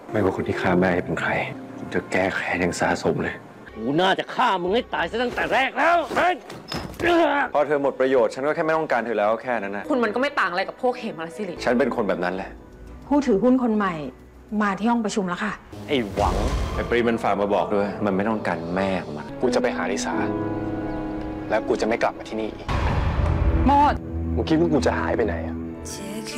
ไม่ว่าคนที่ฆ่าแม่เป็นใครผมจะแก้แค้นอย่างสาสมเลยกูน่าจะฆ่ามึงให้ตายซะตั้งแต่แรกแล้วพอเธอหมดประโยชน์ฉันก็แค่ไม่ต้องการเธอแล้วแค่นั้นนะคุณมันก็ไม่ต่างอะไรกับพวกเหมราศิริฉันเป็นคนแบบนั้นแหละผู้ถือหุ้นคนใหม่มาที่ห้องประชุมแล้วค่ะไอ้หวังไอ้ปรีมันฝากมาบอกด้วย มันไม่ต้องการแม่ของมันกูจะไปหาลิสาแล้วกูจะไม่กลับมาที่นี่อีกโมดมึงคิดว่ากูจะหายไปไหนอะเจ็